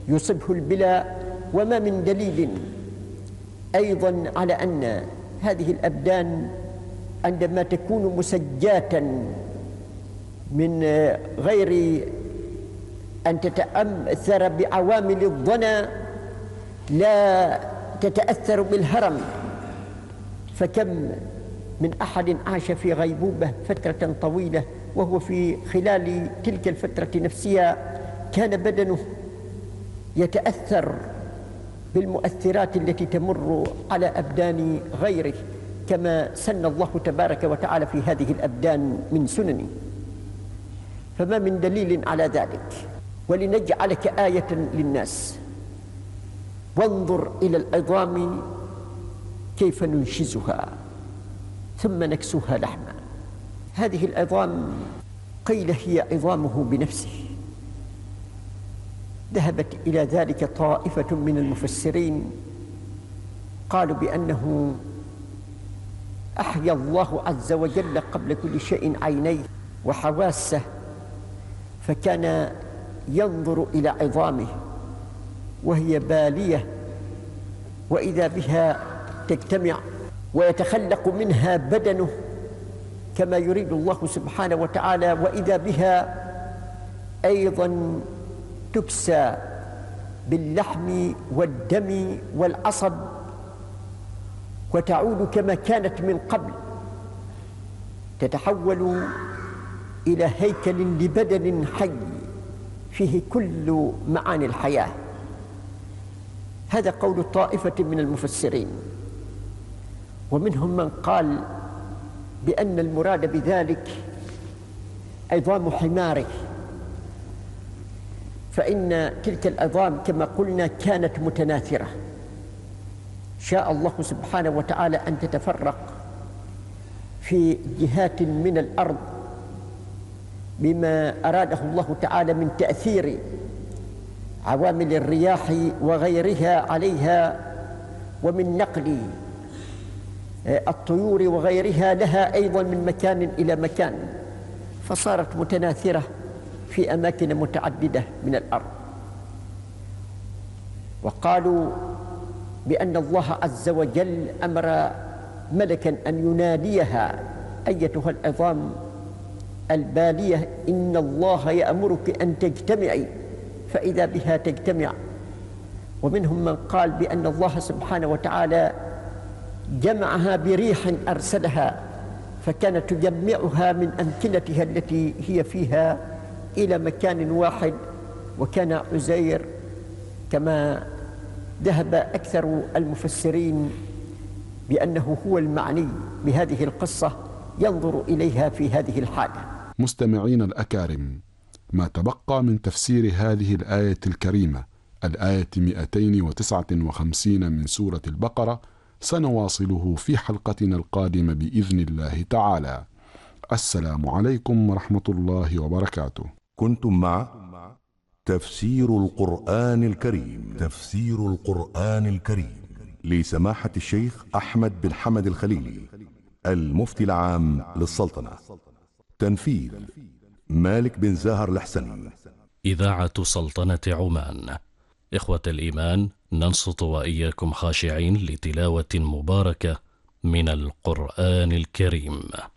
يصبه البلاء. وما من دليل أيضا على أن هذه الأبدان عندما تكون مسجاة من غير أن تتأثر بعوامل الظنا لا تتأثر بالهرم. فكم من أحد عاش في غيبوبة فترة طويلة وهو في خلال تلك الفترة نفسها كان بدنه يتأثر بالمؤثرات التي تمر على أبدان غيره، كما سن الله تبارك وتعالى في هذه الأبدان من سنن. فما من دليل على ذلك. ولنجعلك آية للناس، وانظر إلى العظام كيف ننشزها ثم نكسوها لحما. هذه العظام قيل هي عظامه بنفسه. ذهبت إلى ذلك طائفة من المفسرين، قالوا بأنه أحيا الله عز وجل قبل كل شيء عينيه وحواسه، فكان ينظر إلى عظامه وهي بالية، وإذا بها تجتمع ويتخلق منها بدنه كما يريد الله سبحانه وتعالى، وإذا بها أيضا تكسى باللحم والدم والعصب وتعود كما كانت من قبل، تتحول إلى هيكل لبدن حي فيه كل معاني الحياة. هذا قول طائفة من المفسرين. ومنهم من قال بأن المراد بذلك عظام حماره، فإن تلك العظام كما قلنا كانت متناثرة، شاء الله سبحانه وتعالى أن تتفرق في جهات من الأرض بما أراده الله تعالى من تأثير عوامل الرياح وغيرها عليها، ومن نقل الطيور وغيرها لها أيضا من مكان إلى مكان، فصارت متناثرة في أماكن متعددة من الأرض. وقالوا بأن الله عز وجل أمر ملكا أن يناديها: أيتها العظام البالية إن الله يأمرك أن تجتمعي، فإذا بها تجتمع. ومنهم من قال بأن الله سبحانه وتعالى جمعها بريح أرسلها، فكانت تجمعها من أمكنتها التي هي فيها إلى مكان واحد. وكان عزير كما ذهب أكثر المفسرين بأنه هو المعني بهذه القصة ينظر إليها في هذه الحالة. مستمعين الأكارم، ما تبقى من تفسير هذه الآية الكريمة، الآية 259 من سورة البقرة، سنواصله في حلقتنا القادمة بإذن الله تعالى. السلام عليكم ورحمة الله وبركاته. كنتم مع تفسير القرآن الكريم، تفسير القرآن الكريم لسماحة الشيخ أحمد بن حمد الخليلي، المفتي العام للسلطنة. تنفيذ مالك بن زاهر الحسني. إذاعة سلطنة عمان. إخوة الإيمان، ننصت وإياكم خاشعين لتلاوة مباركة من القرآن الكريم.